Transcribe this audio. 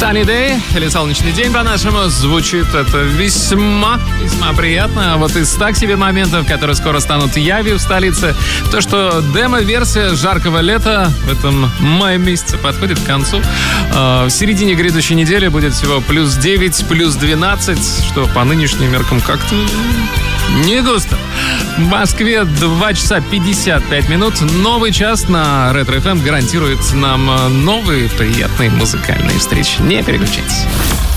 Sunny Day, или солнечный день по-нашему, звучит это весьма приятно. А вот из так себе моментов, которые скоро станут явью в столице, то, что демо-версия жаркого лета в этом мае месяце подходит к концу. В середине грядущей недели будет всего плюс 9, плюс 12, что по нынешним меркам как-то не густо. В Москве 2 часа 55 минут. Новый час на Ретро FM гарантирует нам новые приятные музыкальные встречи. Не переключайтесь.